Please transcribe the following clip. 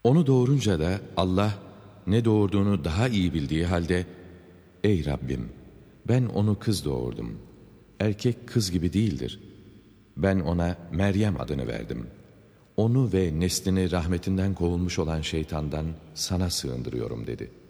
Onu doğurunca da Allah ne doğurduğunu daha iyi bildiği halde, ''Ey Rabbim, ben onu kız doğurdum. Erkek kız gibi değildir. Ben ona Meryem adını verdim. Onu ve neslini rahmetinden kovulmuş olan şeytandan sana sığındırıyorum.'' dedi.